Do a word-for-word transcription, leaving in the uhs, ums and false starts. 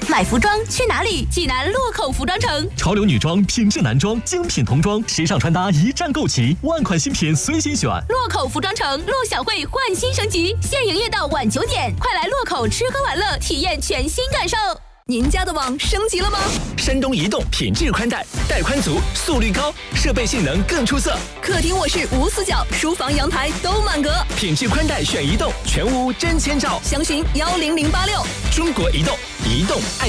买服装去哪里？济南洛口服装城。 潮流女装、品质男装、精品童装，时尚穿搭一站购齐，万款新品随心选。 洛口服装城陆小慧焕新升级，现营业到晚九点，快来洛口吃喝玩乐，体验全新感受。您家的网升级了吗？ 山东移动品质宽带，带宽足，速率高，设备性能更出色。 客厅卧室无死角，书房阳台都满格。 品质宽带选移动，全屋真千兆。 详询幺零零八六。 中国移动，移动爱。